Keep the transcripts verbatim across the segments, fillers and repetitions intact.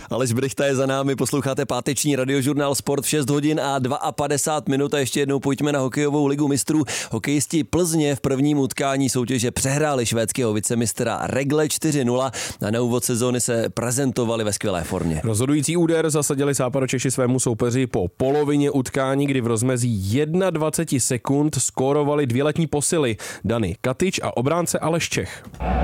Aleš Brychta je za námi, posloucháte páteční Radiožurnál Sport v šest hodin a padesát dva minut a ještě jednou pojďme na hokejovou ligu mistrů. Hokejisti Plzně v prvním utkání soutěže přehráli švédského vicemistra Rögle čtyři nula a na úvod sezóny se prezentovali ve skvělé formě. Rozhodující úder zasadili Západočeši svému soupeři po polovině utkání, kdy v rozmezí dvacet jedna sekund skórovali dvě letní posily Dani Katič a obránce Aleš Čech.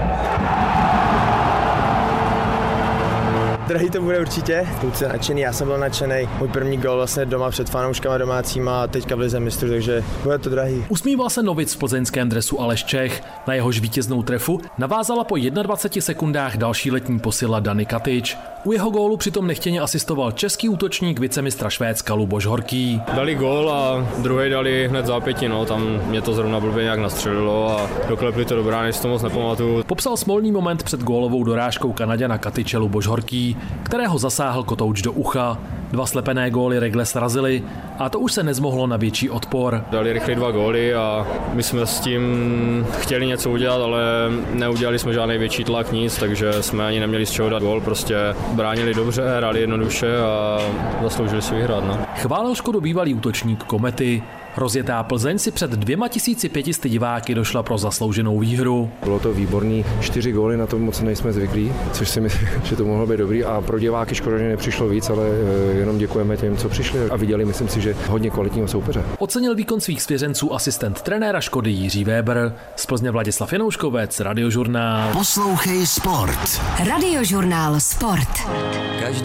Drahý to bude určitě, kluci nadšený, já jsem byl nadšený. Můj první gól vlastně doma před fanouškama domácíma a teďka v lize mistrů, takže bude to drahý. Usmíval se novic v plzeňském dresu Aleš Čech. Na jehož vítěznou trefu navázala po dvaceti jedna sekundách další letní posila Dani Katič. U jeho gólu přitom nechtěně asistoval český útočník vicemistra Švédska Luboš Horký. Dali gól a druhý dali hned zápěti, no, tam mě to zrovna blbě nějak nastřelilo a doklepli to do brány, si to moc nepamatuju. Popsal smolný moment před gólovou dorážkou Kanaďana Katiče Luboš Horký, kterého zasáhl kotouč do ucha. Dva slepené góly Rögle srazili a to už se nezmohlo na větší odpor. Dali rychle dva góly a my jsme s tím chtěli něco udělat, ale neudělali jsme žádný větší tlak, nic, takže jsme ani neměli z čeho dát gól, prostě bránili dobře, hráli jednoduše a zasloužili si vyhrát. No. Chválil škodu bývalý útočník Komety. Rozjetá Plzeň si před dvěma tisíci pěti sty diváky došla pro zaslouženou výhru. Bylo to výborný, čtyři góly, na to moc nejsme zvyklí, což si myslím, že to mohlo být dobrý a pro diváky škoda, že nepřišlo víc, ale jenom děkujeme těm, co přišli a viděli, myslím si, že hodně kvalitního soupeře. Ocenil výkon svých svěřenců asistent trenéra Škody Jiří Weber. Z Plzně Vladislav Janouškovec, Radiožurnál. Poslouchej Sport. Radiožurnál Sport. Každý